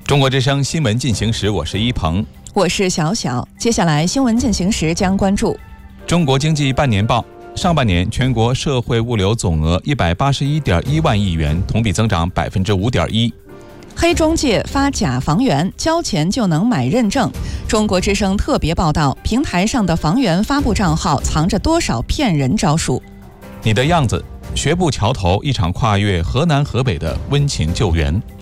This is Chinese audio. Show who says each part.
Speaker 1: 中国之声新闻进行时，我是一鹏，
Speaker 2: 我是小小。接下来新闻进行时将关注
Speaker 1: 中国经济半年报。上半年全国社会物流总额181.1万亿元，同比增长5.1%。
Speaker 2: 黑中介发假房源，交钱就能买认证。中国之声特别报道，平台上的房源发布账号藏着多少骗人招数？
Speaker 1: 你的样子，学步桥头一场跨越河南河北的温情救援。